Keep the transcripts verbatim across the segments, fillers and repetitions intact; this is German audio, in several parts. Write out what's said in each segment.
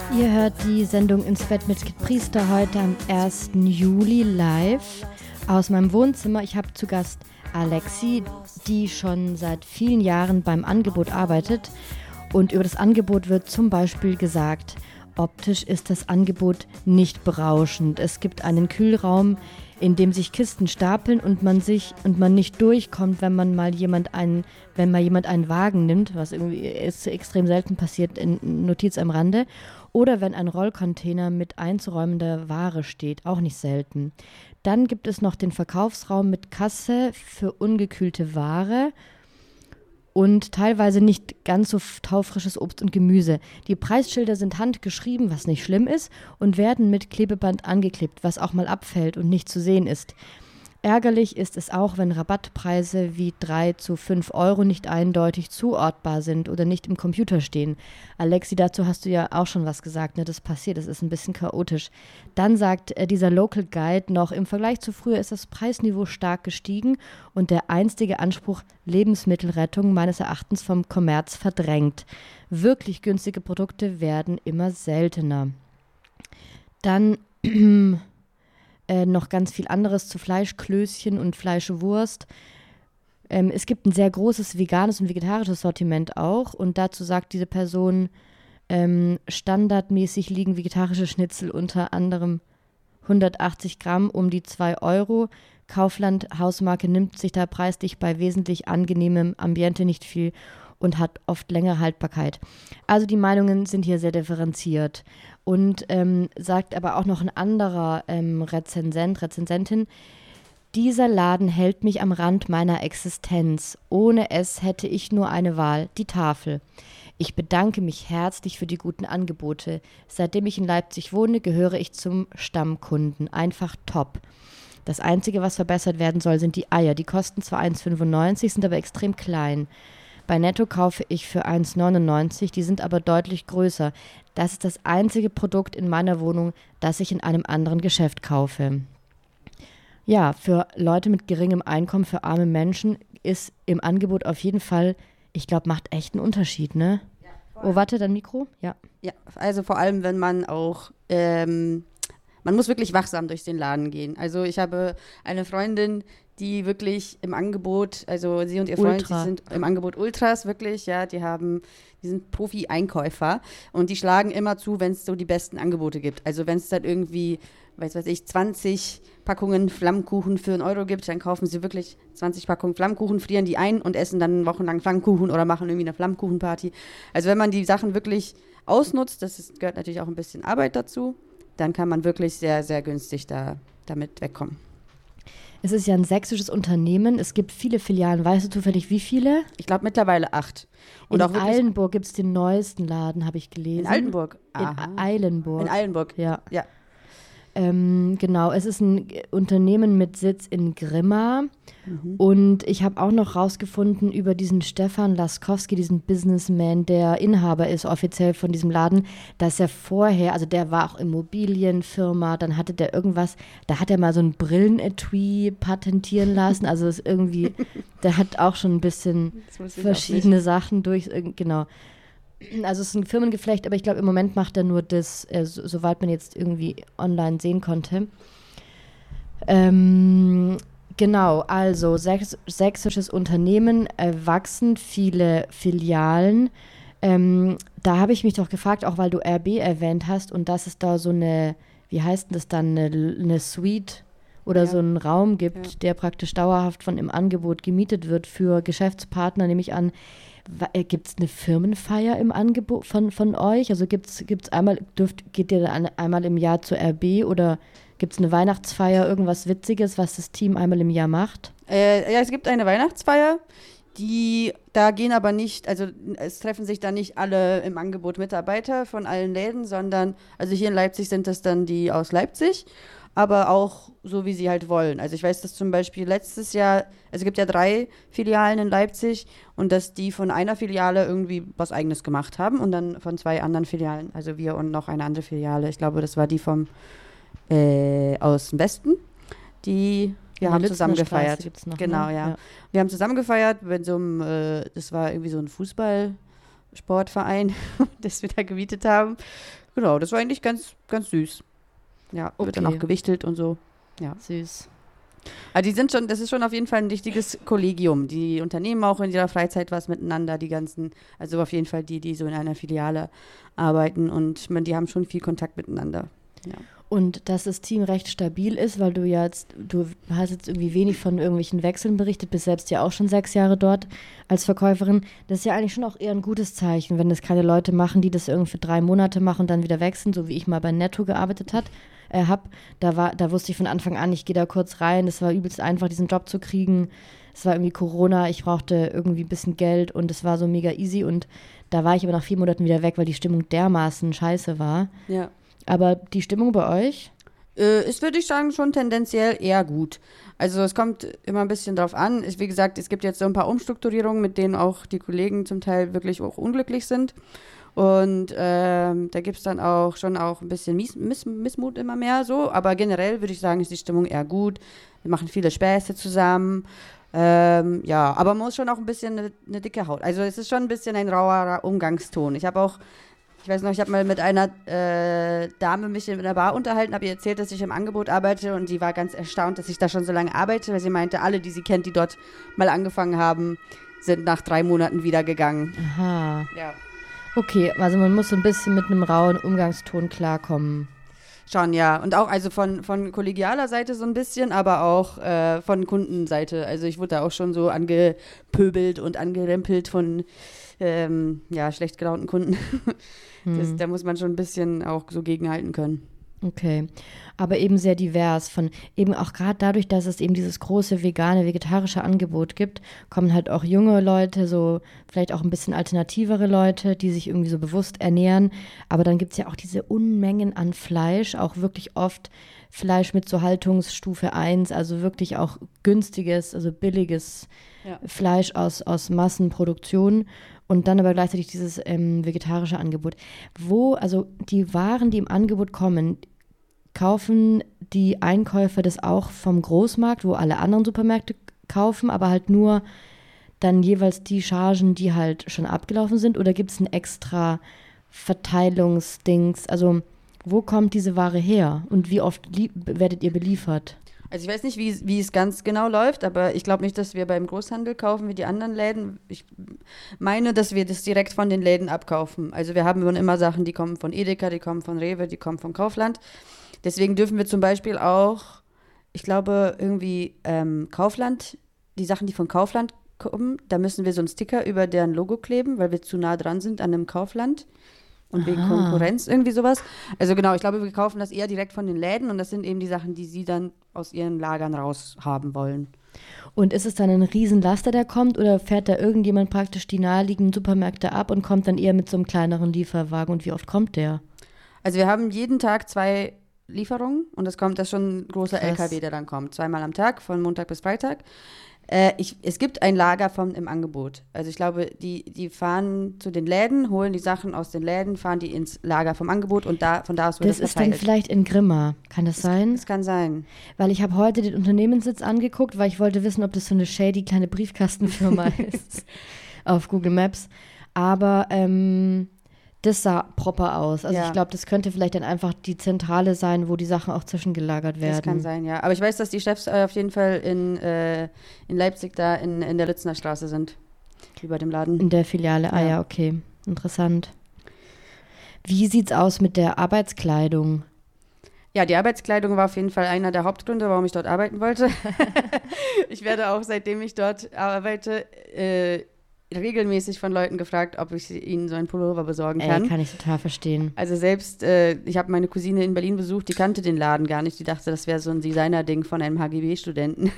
Ihr hört die Sendung Ins Bett mit Kid Priester heute am ersten Juli live aus meinem Wohnzimmer. Ich habe zu Gast Alexi, die schon seit vielen Jahren beim Angebot arbeitet. Und über das Angebot wird zum Beispiel gesagt, optisch ist das Angebot nicht berauschend. Es gibt einen Kühlraum, in dem sich Kisten stapeln und man sich und man nicht durchkommt, wenn man mal jemand einen, wenn mal jemand einen Wagen nimmt, was irgendwie ist extrem selten passiert, in Notiz am Rande, oder wenn ein Rollcontainer mit einzuräumender Ware steht, auch nicht selten. Dann gibt es noch den Verkaufsraum mit Kasse für ungekühlte Ware und teilweise nicht ganz so taufrisches Obst und Gemüse. Die Preisschilder sind handgeschrieben, was nicht schlimm ist, und werden mit Klebeband angeklebt, was auch mal abfällt und nicht zu sehen ist. Ärgerlich ist es auch, wenn Rabattpreise wie drei zu fünf Euro nicht eindeutig zuordbar sind oder nicht im Computer stehen. Alexi, dazu hast du ja auch schon was gesagt, ne? Das passiert, das ist ein bisschen chaotisch. Dann sagt äh, dieser Local Guide noch, im Vergleich zu früher ist das Preisniveau stark gestiegen und der einstige Anspruch Lebensmittelrettung meines Erachtens vom Kommerz verdrängt. Wirklich günstige Produkte werden immer seltener. Dann Äh, noch ganz viel anderes zu Fleischklößchen und Fleischwurst. Ähm, es gibt ein sehr großes veganes und vegetarisches Sortiment auch. Und dazu sagt diese Person, ähm, standardmäßig liegen vegetarische Schnitzel unter anderem hundertachtzig Gramm um die zwei Euro. Kaufland Hausmarke nimmt sich da preislich bei wesentlich angenehmem Ambiente nicht viel und hat oft längere Haltbarkeit. Also die Meinungen sind hier sehr differenziert. Und ähm, sagt aber auch noch ein anderer ähm, Rezensent, Rezensentin, dieser Laden hält mich am Rand meiner Existenz. Ohne es hätte ich nur eine Wahl, die Tafel. Ich bedanke mich herzlich für die guten Angebote. Seitdem ich in Leipzig wohne, gehöre ich zum Stammkunden. Einfach top. Das Einzige, was verbessert werden soll, sind die Eier. Die kosten zwar eins fünfundneunzig, sind aber extrem klein. Bei Netto kaufe ich für eins neunundneunzig, die sind aber deutlich größer. Das ist das einzige Produkt in meiner Wohnung, das ich in einem anderen Geschäft kaufe. Ja, für Leute mit geringem Einkommen, für arme Menschen ist im Angebot auf jeden Fall, ich glaube, macht echt einen Unterschied, ne? Ja, oh, warte, dein Mikro? Ja. Ja, also vor allem, wenn man auch, ähm, man muss wirklich wachsam durch den Laden gehen. Also ich habe eine Freundin, die wirklich im Angebot, also sie und ihr Freund, Ultra. die sind im Angebot Ultras wirklich, ja, die haben, die sind Profi-Einkäufer und die schlagen immer zu, wenn es so die besten Angebote gibt. Also wenn es dann irgendwie, weiß weiß ich, zwanzig Packungen Flammkuchen für einen Euro gibt, dann kaufen sie wirklich zwanzig Packungen Flammkuchen, frieren die ein und essen dann wochenlang Flammkuchen oder machen irgendwie eine Flammkuchenparty. Also wenn man die Sachen wirklich ausnutzt, das ist, gehört natürlich auch ein bisschen Arbeit dazu, dann kann man wirklich sehr, sehr günstig da, damit wegkommen. Es ist ja ein sächsisches Unternehmen. Es gibt viele Filialen. Weißt du zufällig, wie viele? Ich glaube mittlerweile acht. Und in auch Eilenburg gibt es den neuesten Laden, habe ich gelesen. In Altenburg? Aha. In Eilenburg. In Eilenburg, ja. ja. Ähm, genau, es ist ein Unternehmen mit Sitz in Grimma. Mhm. Und ich habe auch noch rausgefunden über diesen Stefan Laskowski, diesen Businessman, der Inhaber ist offiziell von diesem Laden, dass er vorher, also der war auch Immobilienfirma, dann hatte der irgendwas, da hat er mal so ein Brillenetui patentieren lassen, also das ist irgendwie, der hat auch schon ein bisschen verschiedene Sachen durch, genau. Also es ist ein Firmengeflecht, aber ich glaube, im Moment macht er nur das, äh, so, soweit man jetzt irgendwie online sehen konnte. Ähm, genau, also sächs- sächsisches Unternehmen, äh, wachsen viele Filialen. Ähm, da habe ich mich doch gefragt, auch weil du R B erwähnt hast und dass es da so eine, wie heißt denn das dann, eine, eine Suite oder ja. so einen Raum gibt, ja. der praktisch dauerhaft von im Angebot gemietet wird für Geschäftspartner, nehme ich an. Gibt es eine Firmenfeier im Angebot von, von euch? Also gibt's gibt's einmal, dürft, geht ihr dann einmal im Jahr zur R B oder gibt es eine Weihnachtsfeier, irgendwas Witziges, was das Team einmal im Jahr macht? Äh, ja, es gibt eine Weihnachtsfeier, die, da gehen aber nicht, also es treffen sich da nicht alle im Angebot Mitarbeiter von allen Läden, sondern, also hier in Leipzig sind das dann die aus Leipzig, aber auch so, wie sie halt wollen. Also ich weiß, dass zum Beispiel letztes Jahr, also es gibt ja drei Filialen in Leipzig und dass die von einer Filiale irgendwie was Eigenes gemacht haben und dann von zwei anderen Filialen, also wir und noch eine andere Filiale, ich glaube, das war die vom, äh, aus dem Westen, die, wir haben zusammen gefeiert. Noch, genau, ne? ja. ja. Wir haben zusammen gefeiert mit so einem, äh, das war irgendwie so ein Fußballsportverein, das wir da gemietet haben. genau, das war eigentlich ganz, ganz süß. Ja, Okay. wird dann auch gewichtelt und so. Ja. Süß. Aber die sind schon, das ist schon auf jeden Fall ein richtiges Kollegium. Die unternehmen auch in ihrer Freizeit was miteinander, die ganzen, also auf jeden Fall die, die so in einer Filiale arbeiten und man, die haben schon viel Kontakt miteinander. Ja. Und dass das Team recht stabil ist, weil du ja jetzt, du hast jetzt irgendwie wenig von irgendwelchen Wechseln berichtet, bist selbst ja auch schon sechs Jahre dort als Verkäuferin. Das ist ja eigentlich schon auch eher ein gutes Zeichen, wenn das keine Leute machen, die das irgendwie für drei Monate machen und dann wieder wechseln, so wie ich mal bei Netto gearbeitet hat, äh, hab. Da war, da wusste ich von Anfang an, ich gehe da kurz rein. Es war übelst einfach, diesen Job zu kriegen. Es war irgendwie Corona, ich brauchte irgendwie ein bisschen Geld und es war so mega easy. Und da war ich aber nach vier Monaten wieder weg, weil die Stimmung dermaßen scheiße war. Ja. Aber die Stimmung bei euch? Äh, ist, würde ich sagen, schon tendenziell eher gut. Also es kommt immer ein bisschen drauf an. Ich, wie gesagt, es gibt jetzt so ein paar Umstrukturierungen, mit denen auch die Kollegen zum Teil wirklich auch unglücklich sind. Und ähm, da gibt es dann auch schon auch ein bisschen Miss, Miss, Missmut immer mehr so. Aber generell würde ich sagen, ist die Stimmung eher gut. Wir machen viele Späße zusammen. Ähm, ja, aber man muss schon auch ein bisschen eine, eine dicke Haut. Also es ist schon ein bisschen ein rauer Umgangston. Ich habe auch Ich weiß noch, ich habe mal mit einer äh, Dame mich in der Bar unterhalten, habe ihr erzählt, dass ich im Angebot arbeite und die war ganz erstaunt, dass ich da schon so lange arbeite, weil sie meinte, alle, die sie kennt, die dort mal angefangen haben, sind nach drei Monaten wieder gegangen. Aha. Ja. Okay, also man muss so ein bisschen mit einem rauen Umgangston klarkommen. Schon, ja. Und auch also von, von kollegialer Seite so ein bisschen, aber auch äh, von Kundenseite. Also ich wurde da auch schon so angepöbelt und angerempelt von ähm, ja, schlecht gelaunten Kunden. Das, Hm. da muss man schon ein bisschen auch so gegenhalten können. Okay, aber eben sehr divers. Von eben auch gerade dadurch, dass es eben dieses große vegane, vegetarische Angebot gibt, kommen halt auch junge Leute, so vielleicht auch ein bisschen alternativere Leute, die sich irgendwie so bewusst ernähren. Aber dann gibt es ja auch diese Unmengen an Fleisch, auch wirklich oft Fleisch mit so Haltungsstufe eins, also wirklich auch günstiges, also billiges Ja. Fleisch aus, aus Massenproduktion. Und dann aber gleichzeitig dieses ähm, vegetarische Angebot. Wo, also die Waren, die im Angebot kommen, kaufen die Einkäufer das auch vom Großmarkt, wo alle anderen Supermärkte kaufen, aber halt nur dann jeweils die Chargen, die halt schon abgelaufen sind? Oder gibt es ein extra Verteilungsdings? Also wo kommt diese Ware her und wie oft lieb- werdet ihr beliefert? Also ich weiß nicht, wie, wie es ganz genau läuft, aber ich glaube nicht, dass wir beim Großhandel kaufen wie die anderen Läden. Ich meine, dass wir das direkt von den Läden abkaufen. Also wir haben immer Sachen, die kommen von Edeka, die kommen von Rewe, die kommen von Kaufland. Deswegen dürfen wir zum Beispiel auch, ich glaube, irgendwie ähm, Kaufland, die Sachen, die von Kaufland kommen, da müssen wir so einen Sticker über deren Logo kleben, weil wir zu nah dran sind an einem Kaufland. Und wegen Aha. Konkurrenz, irgendwie sowas. Also genau, ich glaube, wir kaufen das eher direkt von den Läden und das sind eben die Sachen, die sie dann aus ihren Lagern raushaben wollen. Und ist es dann ein Riesenlaster, der kommt, oder fährt da irgendjemand praktisch die naheliegenden Supermärkte ab und kommt dann eher mit so einem kleineren Lieferwagen? Und wie oft kommt der? Also wir haben jeden Tag zwei Lieferungen und das kommt, das ist schon ein großer Krass. L K W, der dann kommt. Zweimal am Tag, von Montag bis Freitag. Äh, ich, es gibt ein Lager vom, im Angebot. Also ich glaube, die, die fahren zu den Läden, holen die Sachen aus den Läden, fahren die ins Lager vom Angebot und da, von da aus wird Das das ist dann verteilt. vielleicht in Grimma. Kann das sein? Das kann sein. Weil ich habe heute den Unternehmenssitz angeguckt, weil ich wollte wissen, ob das so eine shady kleine Briefkastenfirma ist auf Google Maps. Aber ähm, das sah proper aus. Also Ja. ich glaube, das könnte vielleicht dann einfach die Zentrale sein, wo die Sachen auch zwischengelagert werden. Das kann sein, ja. Aber ich weiß, dass die Chefs äh, auf jeden Fall in, äh, in Leipzig da in, in der Lützner Straße sind. Über dem Laden. In der Filiale. Ah Ja. ja, okay. Interessant. Wie sieht's aus mit der Arbeitskleidung? Ja, die Arbeitskleidung war auf jeden Fall einer der Hauptgründe, warum ich dort arbeiten wollte. Ich werde auch, seitdem ich dort arbeite, äh, regelmäßig von Leuten gefragt, ob ich ihnen so einen Pullover besorgen kann. Ey, kann ich total verstehen. Also selbst, äh, ich habe meine Cousine in Berlin besucht, die kannte den Laden gar nicht. Die dachte, das wäre so ein Designer-Ding von einem H G B-Studenten.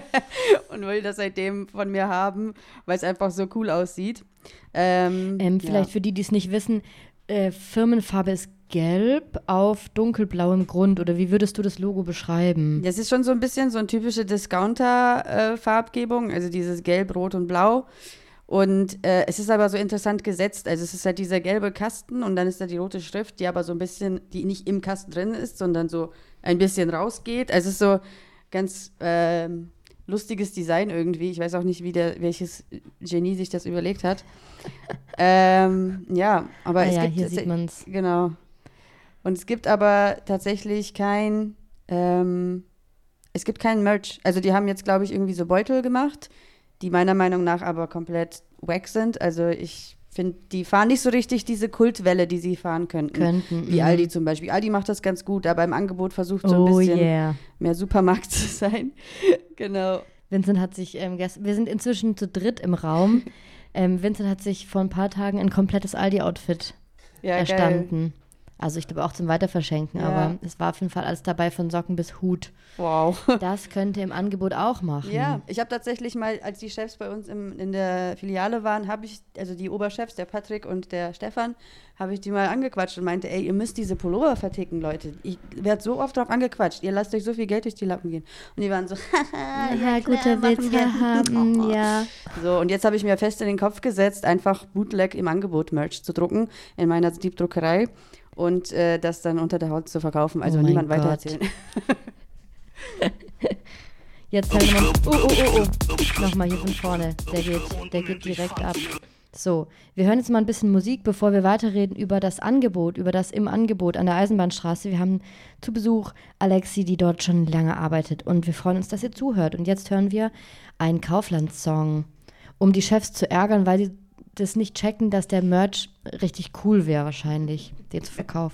Und will das seitdem von mir haben, weil es einfach so cool aussieht. Ähm, Ähm, vielleicht ja. für die, die es nicht wissen, äh, Firmenfarbe ist gelb auf dunkelblauem Grund. Oder wie würdest du das Logo beschreiben? Das ist schon so ein bisschen so eine typische Discounter-Farbgebung, also dieses Gelb, Rot und Blau. Und äh, es ist aber so interessant gesetzt. Also es ist halt dieser gelbe Kasten und dann ist da die rote Schrift, die aber so ein bisschen, die nicht im Kasten drin ist, sondern so ein bisschen rausgeht. Also es ist so ganz ähm, lustiges Design irgendwie. Ich weiß auch nicht, wie der, welches Genie sich das überlegt hat. ähm, ja, aber Ah es ja, gibt hier es- sieht man's. Genau. Und es gibt aber tatsächlich kein, ähm, es gibt keinen Merch. Also die haben jetzt, glaube ich, irgendwie so Beutel gemacht, die meiner Meinung nach aber komplett wack sind. Also ich finde, die fahren nicht so richtig diese Kultwelle, die sie fahren könnten. Könnten. Wie mhm. Aldi zum Beispiel. Aldi macht das ganz gut, aber im Angebot versucht so ein Oh bisschen yeah. mehr Supermarkt zu sein. Genau. Vincent hat sich, ähm, gest- wir sind inzwischen zu dritt im Raum. Ähm, Vincent hat sich vor ein paar Tagen ein komplettes Aldi-Outfit Ja, erstanden. Also ich glaube auch zum Weiterverschenken, Ja. aber es war auf jeden Fall alles dabei, von Socken bis Hut. Wow. Das könnte im Angebot auch machen. Ja, ich habe tatsächlich mal, als die Chefs bei uns im, in der Filiale waren, habe ich, also die Oberchefs, der Patrick und der Stefan, habe ich die mal angequatscht und meinte, ey, ihr müsst diese Pullover verticken, Leute. Ich werde so oft drauf angequatscht. Ihr lasst euch so viel Geld durch die Lappen gehen. Und die waren so, haha, Ja, ja, klar, guter Witz, machen wir. haha, ja. So, und jetzt habe ich mir fest in den Kopf gesetzt, einfach Bootleg im Angebot Merch zu drucken in meiner Diebdruckerei und äh, das dann unter der Haut zu verkaufen. Also Oh mein niemand Gott. weitererzählen. Jetzt halt nochmal. Oh, oh, oh, oh. Nochmal hier von vorne. Der geht, der geht direkt ab. So, wir hören jetzt mal ein bisschen Musik, bevor wir weiterreden über das Angebot, über das im Angebot an der Eisenbahnstraße. Wir haben zu Besuch Alexi, die dort schon lange arbeitet. Und wir freuen uns, dass ihr zuhört. Und jetzt hören wir einen Kaufland-Song, um die Chefs zu ärgern, weil sie das nicht checken, dass der Merch richtig cool wäre wahrscheinlich, den zu verkaufen.